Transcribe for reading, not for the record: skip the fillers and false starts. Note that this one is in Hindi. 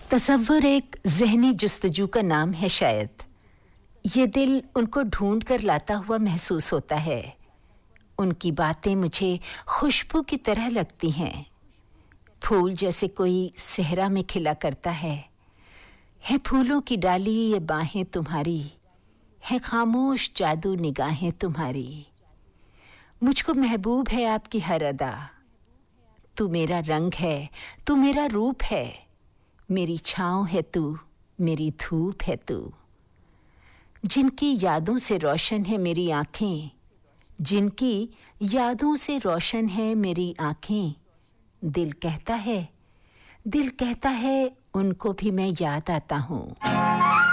तसव्वुर एक ज़हनी जुस्तजू का नाम है शायद। ये दिल उनको ढूंढ कर लाता हुआ महसूस होता है। उनकी बातें मुझे खुशबू की तरह लगती हैं, फूल जैसे कोई सहरा में खिला करता है फूलों की डाली ये बाहें तुम्हारी, है खामोश जादू निगाहें तुम्हारी। मुझको महबूब है आपकी हर अदा, तू मेरा रंग है, तू मेरा रूप है, मेरी छाँव है तू, मेरी धूप है तू। जिनकी यादों से रोशन है मेरी आँखें, जिनकी यादों से रोशन है मेरी आँखें, दिल कहता है उनको भी मैं याद आता हूँ।